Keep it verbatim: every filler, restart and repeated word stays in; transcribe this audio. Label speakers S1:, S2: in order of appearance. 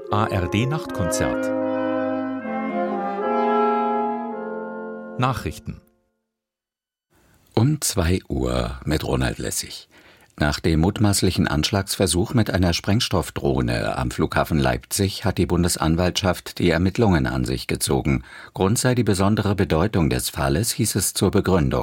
S1: A R D-Nachtkonzert. Nachrichten.
S2: Um zwei Uhr mit Ronald Lessig. Nach dem mutmaßlichen Anschlagsversuch mit einer Sprengstoffdrohne am Flughafen Leipzig hat die Bundesanwaltschaft die Ermittlungen an sich gezogen. Grund sei die besondere Bedeutung des Falles, hieß es zur Begründung.